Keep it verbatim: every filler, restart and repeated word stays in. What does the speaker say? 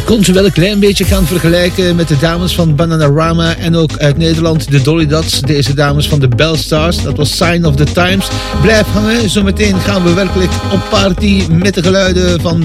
kon ze wel een klein beetje gaan vergelijken met de dames van Bananarama en ook uit Nederland de Dolly Dots. Deze dames van de Bellstars. Dat was Sign of the Times. Blijf hangen. Zometeen gaan we werkelijk op party met de geluiden van